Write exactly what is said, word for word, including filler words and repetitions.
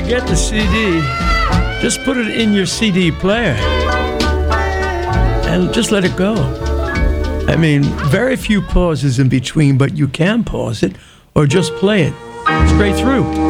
get the C D, just put it in your C D player and just let it go. I mean, very few pauses in between, but you can pause it or just play it straight through.